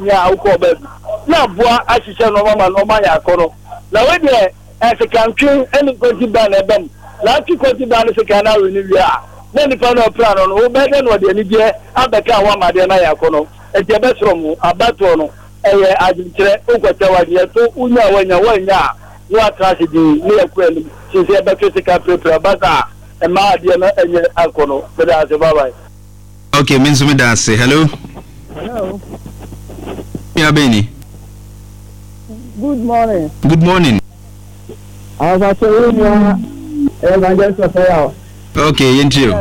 nya uko na boa achiche no mama no ma ya kono na we de e kantwe eni kwoti ba na ebam na ati kwoti ba no se kana we ni wi a na ni pa no plan no wo be de no de ni je abeka wa ma de na ya kono e je be sro mu abato no eye ajinkyere ukwete wa de to unya wanya no atrasi di ni ekwelu se se be physical prepare bata e ma de na enye akono be da se bye bye. Okay, Minsumi Dase, hello. Hello. Yeah, Benny. Good morning. Good morning. I was saying, okay, Yentio.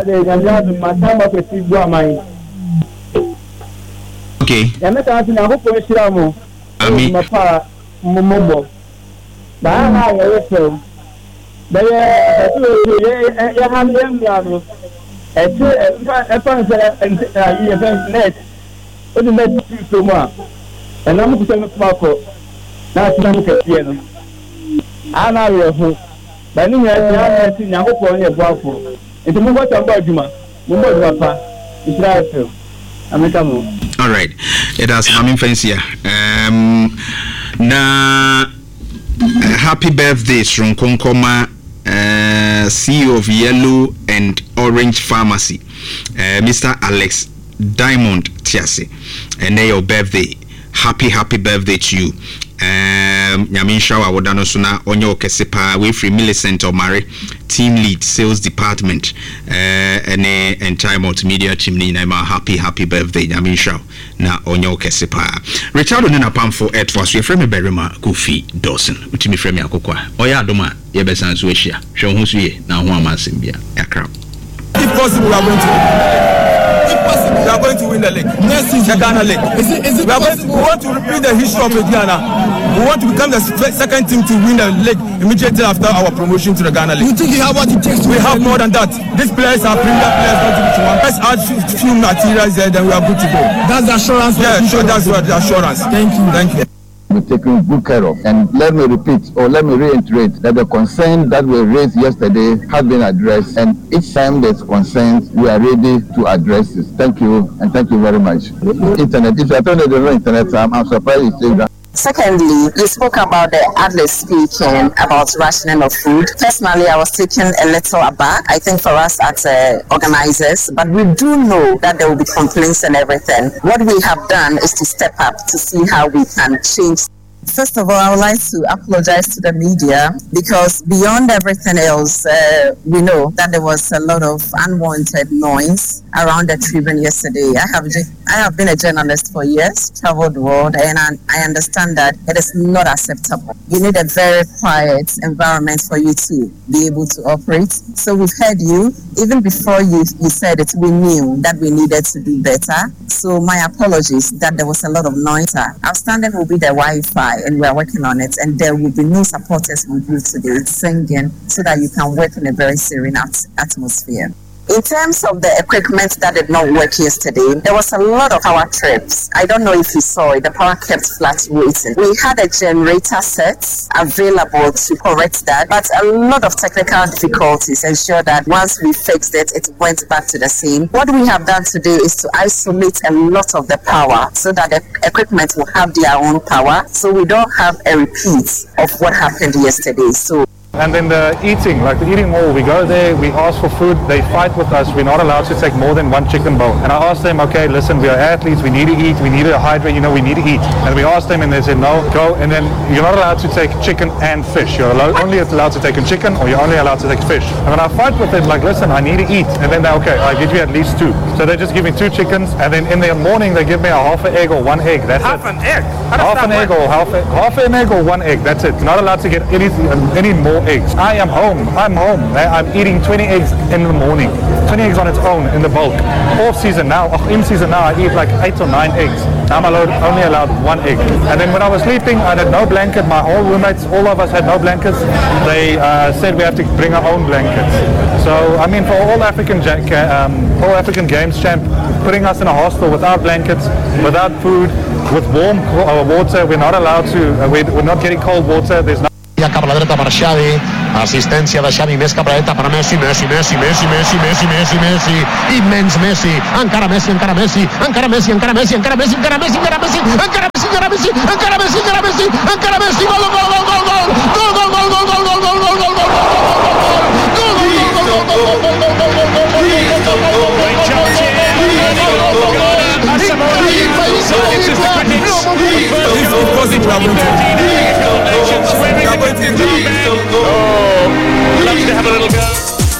Okay. That's not the I'm not here. But you have to know for your brother. It's a move about Juma. Israel. All right. It has Mammy Fancy. Na happy birthday, from Konkoma, CEO of Yellow and Orange Pharmacy, Mr. Alex Diamond Tiasi. And your birthday. Happy birthday to you. Nyaminsha wa wadano suna onyo kesepa we free Millicent Omari team lead sales department ene entire multimedia team ni na happy birthday Nyaminsha na onyo kesepa Richard onena pamfo etwas we frame berima Kofi Dawson utimi frame akokwa oya adoma ye besan so ehia hwe ho so ye na ho amansem bia yakra. If possible, we are going to win the league. Next season, the Ghana league. We want to repeat the history of Ghana. We want to become the second team to win the league immediately after our promotion to the Ghana league. You think you have what it takes? We have more than that. These players are premier players, not to be one. Let's add few materials there, then we are good to go. That's the assurance. Yeah, sure, that's what the assurance. Thank you. Be taken good care of. And let me repeat or let me reiterate that the concern that we raised yesterday has been addressed, and each time there's concerns, we are ready to address it. Thank you, and thank you very much. Internet, if you attended the internet, I'm surprised you say that. Secondly, you spoke about the Atlas speaking about rationing of food. Personally, I was taken a little aback, I think, for us as organizers, but we do know that there will be complaints and everything. What we have done is to step up to see how we can change. First of all, I would like to apologize to the media because beyond everything else, we know that there was a lot of unwanted noise around the tribune yesterday. I have been a journalist for years, traveled the world, and I understand that it is not acceptable. You need a very quiet environment for you to be able to operate. So we've heard you. Even before you said it, we knew that we needed to do better. So my apologies that there was a lot of noise. Outstanding will be the Wi-Fi, and we are working on it, and there will be no supporters with you today singing so that you can work in a very serene atmosphere. In terms of the equipment that did not work yesterday, there was a lot of power trips. I don't know if you saw it, the power kept fluctuating. We had a generator set available to correct that, but a lot of technical difficulties ensured that once we fixed it, it went back to the same. What we have done today is to isolate a lot of the power so that the equipment will have their own power, so we don't have a repeat of what happened yesterday. And then the eating hall, we go there, we ask for food, they fight with us, we're not allowed to take more than one chicken bowl. And I asked them, okay, listen, we are athletes, we need to eat, we need to hydrate, we need to eat. And we asked them and they said, no, go, and then you're not allowed to take chicken and fish. You're only allowed to take a chicken, or you're only allowed to take fish. And when I fight with them, listen, I need to eat. And then they're, okay, I give you at least 2. So they just give me 2 chickens, and then in the morning they give me a half an egg or 1 egg, that's half it. An egg? Half an egg or half an egg or 1 egg, that's it. Not allowed to get any more eggs. I am home. I'm eating 20 eggs in the morning. 20 eggs on its own in the bulk. Off season now, in season now, I eat 8 or 9 eggs. I'm only allowed 1 egg. And then when I was sleeping, I had no blanket. My whole roommates, all of us had no blankets. They said we have to bring our own blankets. So, for all African Games champ, putting us in a hostel without blankets, without food, with warm water, we're not allowed to, we're not getting cold water. There's no cap a la dreta per Xavi, assistència de Xavi, més cap a la dreta per Messi, immens Messi, encara Messi, encara Messi, gol, gol, gol, gol, gol, gol, gol, gol, gol, gol, gol, gol, gol, gol, Loves to have a little go.